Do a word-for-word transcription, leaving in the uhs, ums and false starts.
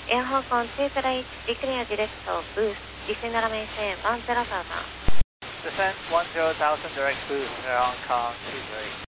Air Hong Kong two three declare direct to boost, descend runway one zero thousand. Descent one zero thousand direct boost, Air Hong Kong two three.